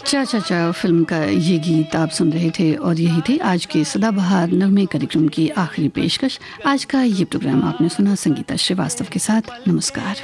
चा चा चा फिल्म का ये गीत आप सुन रहे थे और यही थे आज के सदाबहार नगमे कार्यक्रम की आखिरी पेशकश। आज का ये प्रोग्राम आपने सुना संगीता श्रीवास्तव के साथ। नमस्कार।